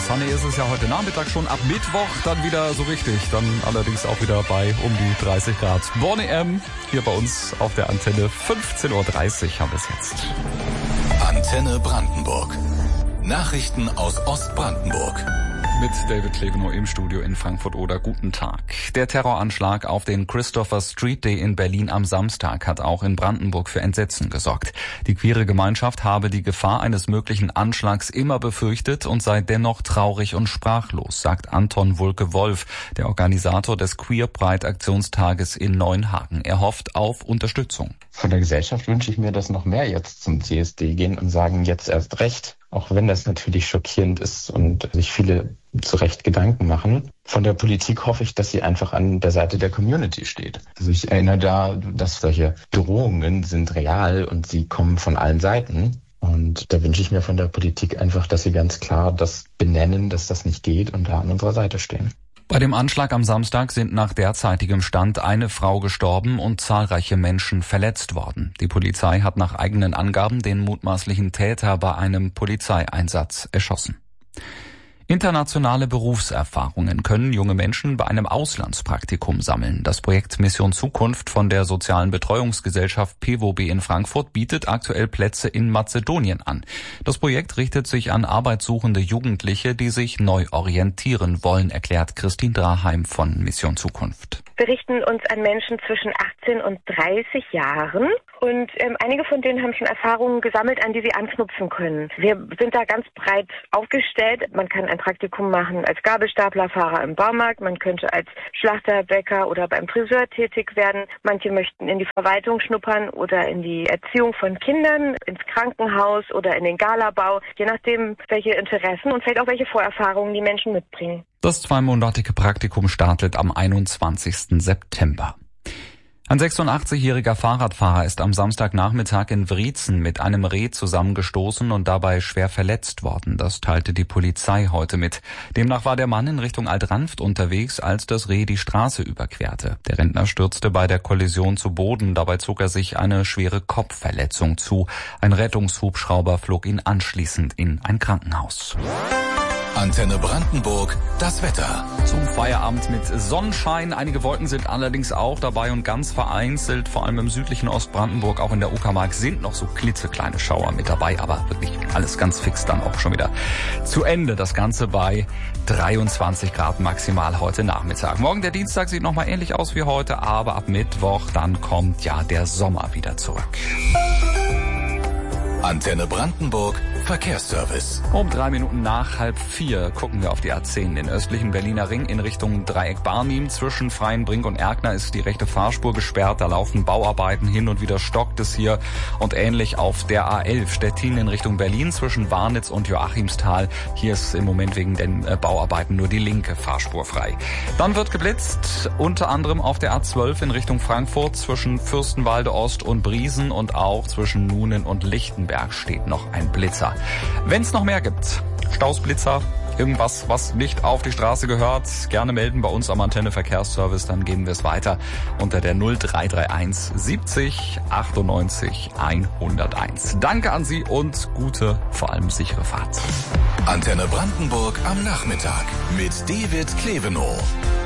Sunny ist es ja heute Nachmittag schon, ab Mittwoch dann wieder so richtig. Dann allerdings auch wieder bei um die 30 Grad. Born EM hier bei uns auf der Antenne. 15.30 Uhr haben wir es jetzt. Antenne Brandenburg. Nachrichten aus Ostbrandenburg. Mit David Klevenow im Studio in Frankfurt-Oder. Guten Tag. Der Terroranschlag auf den Christopher Street Day in Berlin am Samstag hat auch in Brandenburg für Entsetzen gesorgt. Die queere Gemeinschaft habe die Gefahr eines möglichen Anschlags immer befürchtet und sei dennoch traurig und sprachlos, sagt Anton Wulke-Wolf, der Organisator des Queer-Pride-Aktionstages in Neuenhagen. Er hofft auf Unterstützung. Von der Gesellschaft wünsche ich mir, dass noch mehr jetzt zum CSD gehen und sagen, jetzt erst recht. Auch wenn das natürlich schockierend ist und sich viele zu Recht Gedanken machen. Von der Politik hoffe ich, dass sie einfach an der Seite der Community steht. Also ich erinnere da, dass solche Drohungen sind real und sie kommen von allen Seiten. Und da wünsche ich mir von der Politik einfach, dass sie ganz klar das benennen, dass das nicht geht und da an unserer Seite stehen. Bei dem Anschlag am Samstag sind nach derzeitigem Stand eine Frau gestorben und zahlreiche Menschen verletzt worden. Die Polizei hat nach eigenen Angaben den mutmaßlichen Täter bei einem Polizeieinsatz erschossen. Internationale Berufserfahrungen können junge Menschen bei einem Auslandspraktikum sammeln. Das Projekt Mission Zukunft von der sozialen Betreuungsgesellschaft PWOB in Frankfurt bietet aktuell Plätze in Mazedonien an. Das Projekt richtet sich an arbeitssuchende Jugendliche, die sich neu orientieren wollen, erklärt Christine Draheim von Mission Zukunft. Wir richten uns an Menschen zwischen 18 und 30 Jahren und einige von denen haben schon Erfahrungen gesammelt, an die sie anknüpfen können. Wir sind da ganz breit aufgestellt. Man kann ein Praktikum machen als Gabelstaplerfahrer im Baumarkt, man könnte als Schlachter, Bäcker oder beim Friseur tätig werden. Manche möchten in die Verwaltung schnuppern oder in die Erziehung von Kindern, ins Krankenhaus oder in den Galabau, je nachdem, welche Interessen und vielleicht auch welche Vorerfahrungen die Menschen mitbringen. Das zweimonatige Praktikum startet am 21. September. Ein 86-jähriger Fahrradfahrer ist am Samstagnachmittag in Wriezen mit einem Reh zusammengestoßen und dabei schwer verletzt worden. Das teilte die Polizei heute mit. Demnach war der Mann in Richtung Alt-Ranft unterwegs, als das Reh die Straße überquerte. Der Rentner stürzte bei der Kollision zu Boden. Dabei zog er sich eine schwere Kopfverletzung zu. Ein Rettungshubschrauber flog ihn anschließend in ein Krankenhaus. Antenne Brandenburg, das Wetter. Zum Feierabend mit Sonnenschein. Einige Wolken sind allerdings auch dabei und ganz vereinzelt, vor allem im südlichen Ostbrandenburg, auch in der Uckermark, sind noch so klitzekleine Schauer mit dabei. Aber wirklich alles ganz fix dann auch schon wieder zu Ende. Das Ganze bei 23 Grad maximal heute Nachmittag. Morgen der Dienstag sieht nochmal ähnlich aus wie heute, aber ab Mittwoch dann kommt ja der Sommer wieder zurück. Antenne Brandenburg, Verkehrsservice. Um 3 Minuten nach 3:30 gucken wir auf die A10. Den östlichen Berliner Ring in Richtung Dreieck Barnim. Zwischen Freienbrink und Erkner ist die rechte Fahrspur gesperrt. Da laufen Bauarbeiten, hin und wieder stockt es hier. Und ähnlich auf der A11 Stettin in Richtung Berlin zwischen Warnitz und Joachimsthal. Hier ist im Moment wegen den Bauarbeiten nur die linke Fahrspur frei. Dann wird geblitzt, unter anderem auf der A12 in Richtung Frankfurt zwischen Fürstenwalde Ost und Briesen und auch zwischen Nuenen und Lichtenberg steht noch ein Blitzer. Wenn es noch mehr gibt, Stausblitzer, irgendwas, was nicht auf die Straße gehört, gerne melden bei uns am Antenne Verkehrsservice, dann geben wir es weiter unter der 0331 70 98 101. Danke an Sie und gute, vor allem sichere Fahrt. Antenne Brandenburg am Nachmittag mit David Klevenow.